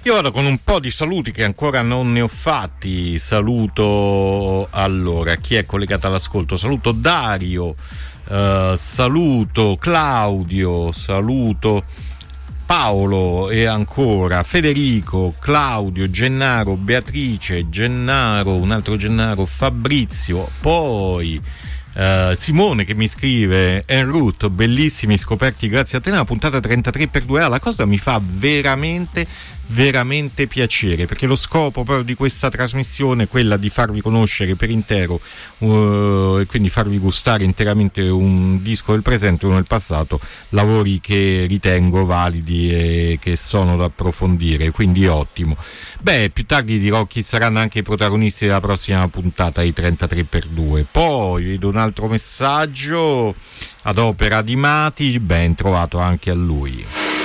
Io vado con un po' di saluti che ancora non ne ho fatti. Saluto allora chi è collegato all'ascolto. Saluto Dario, saluto Claudio, saluto Paolo e ancora Federico, Claudio, Gennaro, Beatrice, Gennaro, un altro Gennaro, Fabrizio, poi Simone che mi scrive: Enrut, bellissimi scoperti grazie a te nella puntata 33x2A. La cosa mi fa veramente piacere, perché lo scopo proprio di questa trasmissione è quella di farvi conoscere per intero e quindi farvi gustare interamente un disco del presente e uno del passato, lavori che ritengo validi e che sono da approfondire, quindi ottimo. Più tardi dirò chi saranno anche i protagonisti della prossima puntata di 33x2. Poi vedo un altro messaggio ad opera di Mati, ben trovato anche a lui.